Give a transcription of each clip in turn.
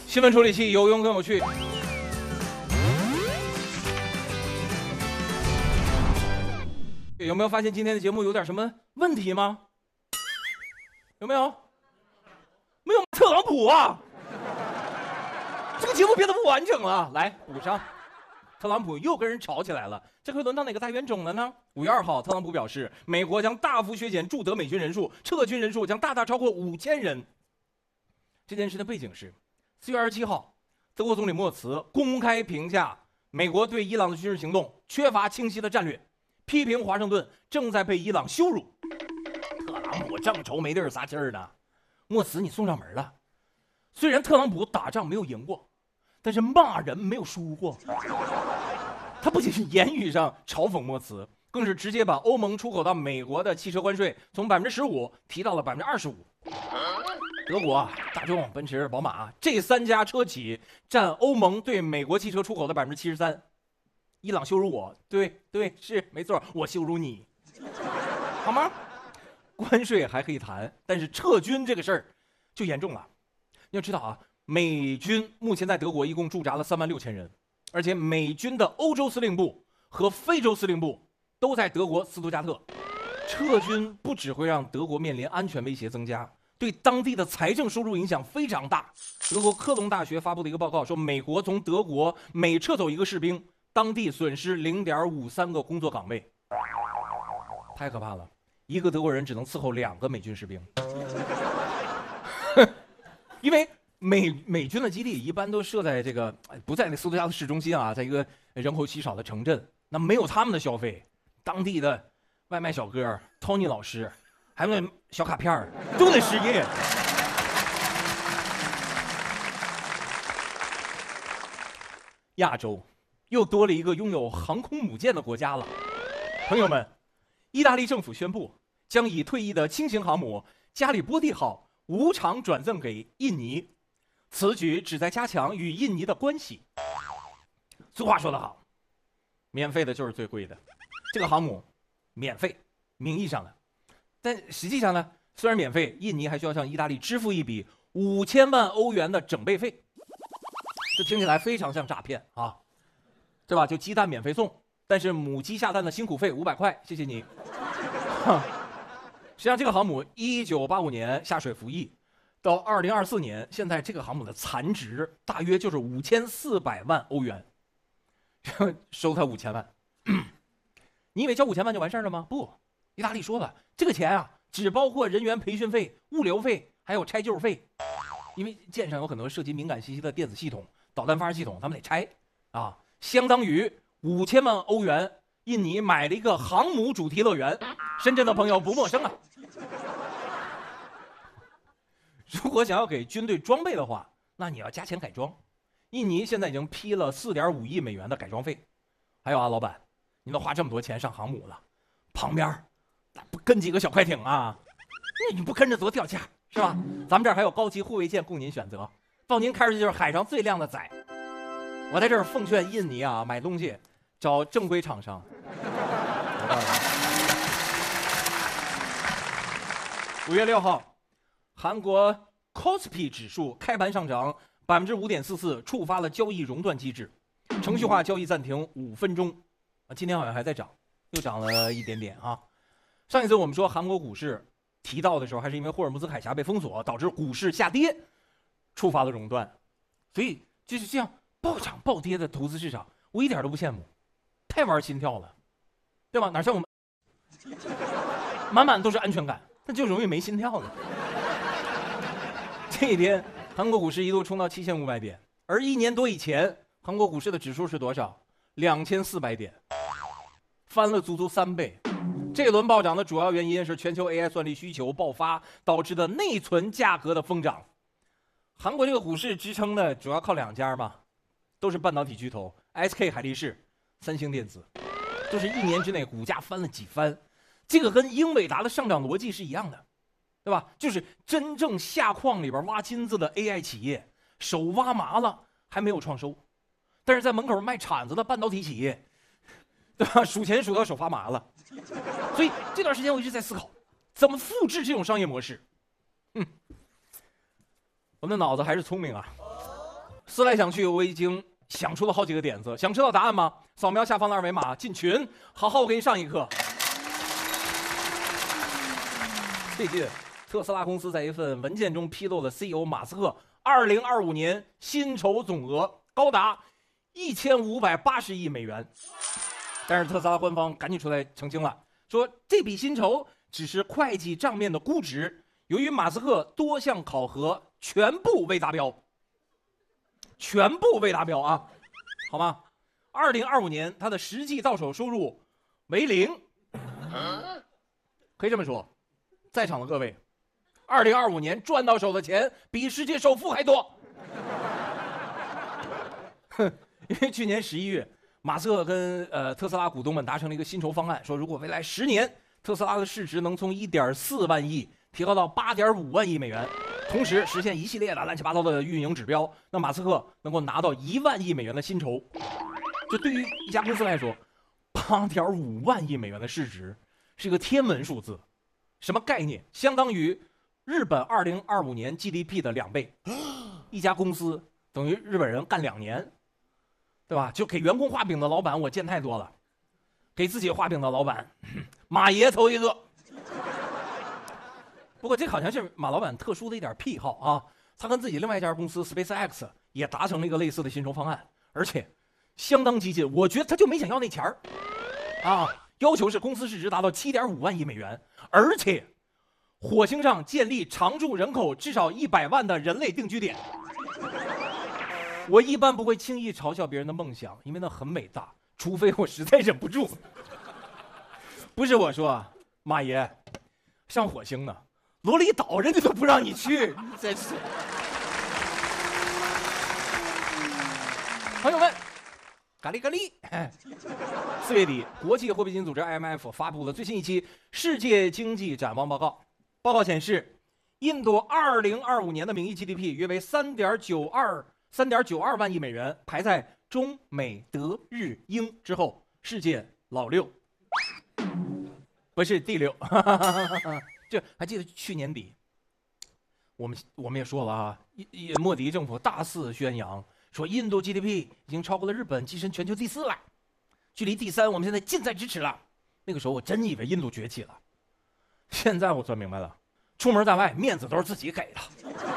新闻处理器有用更有趣。有没有发现今天的节目有点什么问题吗？有没有？没有特朗普啊！这个节目变得不完整了，来补上。特朗普又跟人吵起来了，这回轮到哪个大冤种了呢？5月2号，特朗普表示，美国将大幅削减驻德美军人数，撤军人数将大大超过5000人。这件事的背景是，4月27号，德国总理默茨公开评价美国对伊朗的军事行动缺乏清晰的战略，批评华盛顿正在被伊朗羞辱。特朗普正愁没地儿撒气儿呢，默茨你送上门了。虽然特朗普打仗没有赢过，但是骂人没有输过。他不仅是言语上嘲讽默茨，更是直接把欧盟出口到美国的汽车关税从15%提到了25%。德国、大众、奔驰、宝马这3家车企占欧盟对美国汽车出口的73%。伊朗羞辱我，对，是没错，我羞辱你，好吗？关税还可以谈，但是撤军这个事儿就严重了。你要知道啊，美军目前在德国一共驻扎了36000人，而且美军的欧洲司令部和非洲司令部都在德国斯图加特。撤军不只会让德国面临安全威胁增加，对当地的财政收入影响非常大。德国科隆大学发布的一个报告说，美国从德国每撤走一个士兵，当地损失0.53个工作岗位，太可怕了！一个德国人只能伺候2个美军士兵，因为美军的基地一般都设在这个不在那斯图加特市中心啊，在一个人口稀少的城镇，那没有他们的消费，当地的外卖小哥 Tony 老师，还有那小卡片都得失业。亚洲又多了一个拥有航空母舰的国家了。朋友们，意大利政府宣布将以退役的轻型航母加里波第号无偿转赠给印尼，此举旨在加强与印尼的关系。俗话说得好，免费的就是最贵的。这个航母免费，名义上的，但实际上呢，虽然免费，印尼还需要向意大利支付一笔5000万欧元的整备费。这听起来非常像诈骗啊，对吧？就鸡蛋免费送，但是母鸡下蛋的辛苦费500块，谢谢你。实际上，这个航母1985年下水服役，到2024年，现在这个航母的残值大约就是5400万欧元，收他5000万。你以为交5000万就完事儿了吗？不，意大利说了，这个钱啊，只包括人员培训费、物流费，还有拆旧费。因为舰上有很多涉及敏感信息的电子系统、导弹发射系统，他们得拆啊，相当于5000万欧元，印尼买了一个航母主题乐园。深圳的朋友不陌生啊。如果想要给军队装备的话，那你要加钱改装。印尼现在已经批了4.5亿美元的改装费。还有啊，老板，你都花这么多钱上航母了，旁边不跟几个小快艇啊？你不跟着多掉价是吧？咱们这儿还有高级护卫舰供您选择，到您开出去就是海上最靓的仔。我在这儿奉劝印尼啊，买东西找正规厂商。5月6号，韩国 KOSPI 指数开盘上涨5.44%，触发了交易熔断机制，程序化交易暂停5分钟。今天好像还在涨，又涨了一点点啊。上一次我们说韩国股市提到的时候，还是因为霍尔木兹海峡被封锁，导致股市下跌，触发了熔断。所以就是这样暴涨暴跌的投资市场，我一点都不羡慕，太玩心跳了，对吧？哪像我们满满都是安全感，但就容易没心跳了。这一天，韩国股市一度冲到7500点，而1年多以前，韩国股市的指数是多少？2400点，翻了足足3倍。这轮暴涨的主要原因是全球 AI 算力需求爆发导致的内存价格的疯涨。韩国这个股市支撑的主要靠2家嘛，都是半导体巨头 SK 海力士、三星电子，都是1年之内股价翻了几番。这个跟英伟达的上涨逻辑是一样的，对吧？就是真正下矿里边挖金子的 AI 企业手挖麻了还没有创收，但是在门口卖铲子的半导体企业，对吧？数钱数到手发麻了。所以这段时间我一直在思考，怎么复制这种商业模式。我的脑子还是聪明啊， 思来想去，我已经想出了好几个点子，想知道答案吗？扫描下方的二维码进群，好好我给你上一课。最近，特斯拉公司在一份文件中披露了 CEO 马斯克2025年薪酬总额高达1580亿美元，但是特斯拉官方赶紧出来澄清了，说这笔薪酬只是会计账面的估值，由于马斯克多项考核全部未达标，全部未达标啊，好吗？2025年他的实际到手收入为0，可以这么说，在场的各位，2025年赚到手的钱比世界首富还多。因为去年11月，马斯克跟特斯拉股东们达成了一个薪酬方案，说如果未来10年特斯拉的市值能从1.4万亿提高到8.5万亿美元，同时实现一系列的乱七八糟的运营指标，那马斯克能够拿到1万亿美元的薪酬。这对于一家公司来说，8.5万亿美元的市值是一个天文数字。什么概念？相当于日本2025年 GDP 的2倍。一家公司等于日本人干2年，对吧？就给员工画饼的老板我见太多了，给自己画饼的老板，马爷头一个。不过这好像是马老板特殊的一点癖好啊，他跟自己另外一家公司 SpaceX 也达成了一个类似的薪酬方案，而且相当激进。我觉得他就没想要那钱儿啊，要求是公司市值达到7.5万亿美元，而且火星上建立常住人口至少100万的人类定居点。我一般不会轻易嘲笑别人的梦想，因为那很伟大，除非我实在忍不住。不是我说，马爷，上火星呢，罗里岛人家都不让你去，真是。朋友们，咖喱咖喱。4月底，国际货币基金组织 IMF 发布了最新一期世界经济展望报告。报告显示，印度2025年的名义 GDP 约为3.92万亿美元，排在中美德日英之后，世界老6，不是第6。这还记得去年底，我们也说了啊，莫迪政府大肆宣扬说印度 GDP 已经超过了日本，跻身全球第4了，距离第3我们现在近在咫尺了。那个时候我真以为印度崛起了，现在我算明白了，出门在外面子都是自己给的。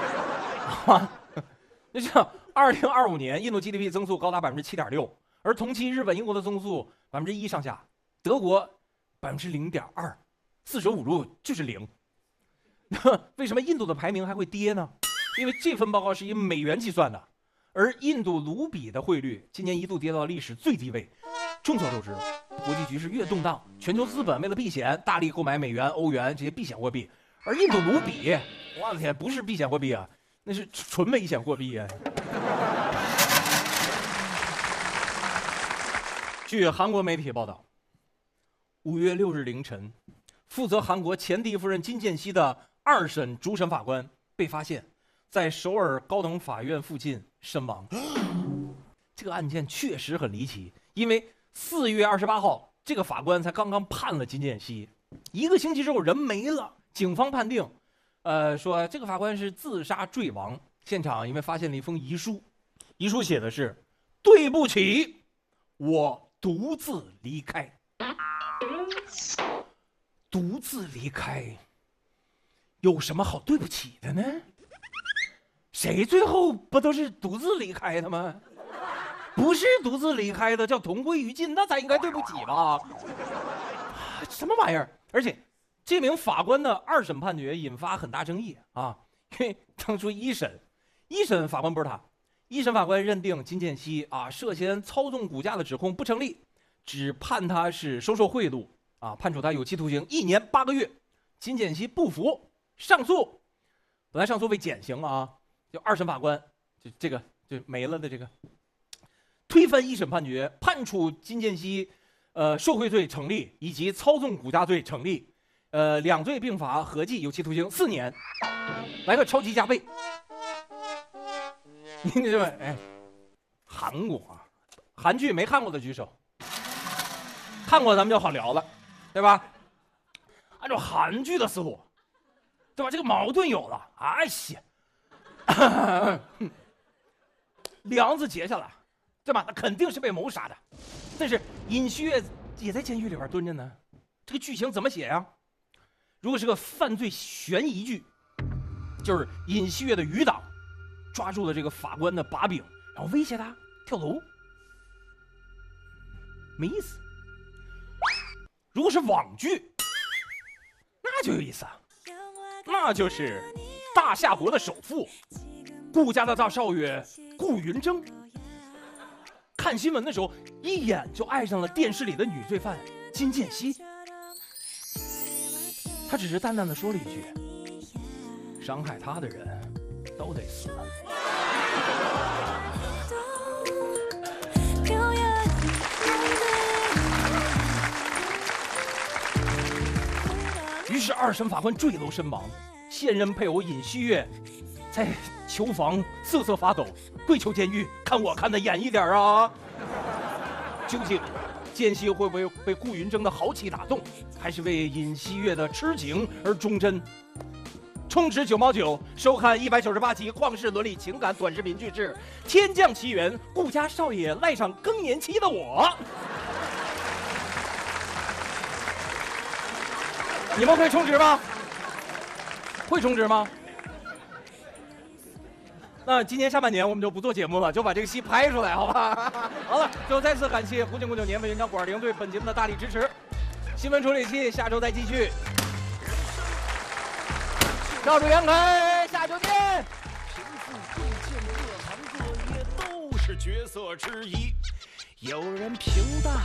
就像2025年印度 GDP 增速高达7.6%，而同期日本、英国的增速1%上下，德国0.2%，四舍五入就是0。为什么印度的排名还会跌呢？因为这份报告是以美元计算的，而印度卢比的汇率今年一度跌到历史最低位。众所周知，国际局势越动荡，全球资本为了避险，大力购买美元、欧元这些避险货币，而印度卢比，我的天，不是避险货币啊，那是纯危险货币啊！据韩国媒体报道，5月6日凌晨，负责韩国前第一夫人金建熙的2审主审法官被发现在首尔高等法院附近身亡。这个案件确实很离奇，因为4月28号，这个法官才刚刚判了金建熙，1个星期之后人没了。警方判定，说这个法官是自杀坠亡。现场因为发现了一封遗书，遗书写的是：“对不起，我独自离开。”独自离开，有什么好对不起的呢？谁最后不都是独自离开的吗？不是独自离开的叫同归于尽，那才应该对不起吧？什么玩意儿？而且这名法官的2审判决引发很大争议啊，因为当初一审法官不是他，1审法官认定金建熙涉嫌操纵股价的指控不成立，只判他是收受贿赂判处他有期徒刑1年8个月。金建熙不服上诉，本来上诉为减刑就2审法官就没了的这个推翻1审判决，判处金建熙受贿罪成立以及操纵股价罪成立，2罪并罚，合计有期徒刑4年。来个超级加倍。你这韩国韩剧没看过的举手，看过咱们就好聊了，对吧？按照韩剧的思路，对吧？这个矛盾有了，哎呀， 梁子结下了，对吧？那肯定是被谋杀的。但是尹锡悦也在监狱里边蹲着呢，这个剧情怎么写呀？如果是个犯罪悬疑剧，就是尹锡悦的余党抓住了这个法官的把柄，然后威胁他跳楼，没意思。如果是网剧，那就有意思啊，那就是大夏国的首富，顾家的大少爷顾云峥，看新闻的时候一眼就爱上了电视里的女罪犯金建熙。他只是淡淡的说了一句：“伤害他的人都得死。”于是二审法官坠楼身亡，现任配偶尹锡悦在囚房瑟瑟发抖，跪求监狱看我看得严一点啊！究竟间隙会不会被顾云峥的豪气打动，还是为尹锡悦的痴情而忠贞？充值9毛9，收看198集旷世伦理情感短视频巨制《天降奇缘》，顾家少爷赖上更年期的我。你们会充值吗？会充值吗？那今年下半年我们就不做节目了，就把这个戏拍出来，好吧？好了，最后再次感谢湖景9年份原厂520对本节目的大力支持。新闻处理器下周再继续。赵主杨开，下周见。 贫富贵贱各行各业都是角色之一，有人平淡。